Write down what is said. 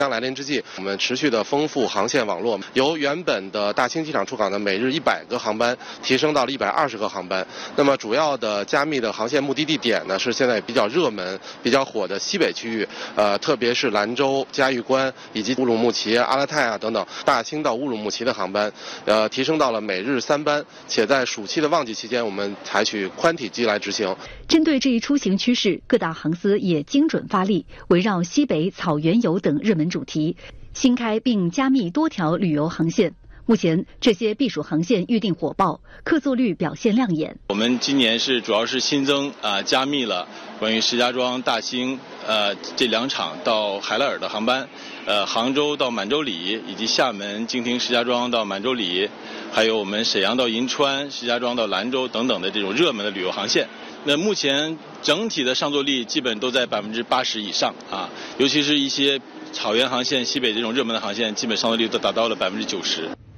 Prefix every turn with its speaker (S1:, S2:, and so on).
S1: 将来临之际，我们持续的丰富航线网络，由原本的大兴机场出港的每日100个航班提升到了120个航班。那么主要的加密的航线目的地点呢，是现在比较热门、比较火的西北区域，特别是兰州、嘉峪关以及乌鲁木齐、阿勒泰啊等等大兴到乌鲁木齐的航班，提升到了每日3班，且在暑期的旺季期间，我们采取宽体机来执行。
S2: 针对这一出行趋势，各大航司也精准发力，围绕西北、草原游等热门主题，新开并加密多条旅游航线。目前这些避暑航线预定火爆，客座率表现亮眼。
S3: 我们今年主要是新增加密了关于石家庄、大兴这2场到海拉尔的航班，杭州到满洲里，以及厦门、经停石家庄到满洲里，还有我们沈阳到银川、石家庄到兰州等等的这种热门的旅游航线。那目前整体的上座率基本都在80%以上啊，尤其是一些草原航线、西北这种热门的航线，基本上座率都达到了90%。